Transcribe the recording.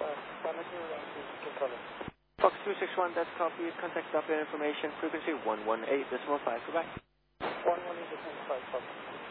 Fox 261, that's copy. Contact doppler information. Frequency 118.5. Goodbye. 118.5.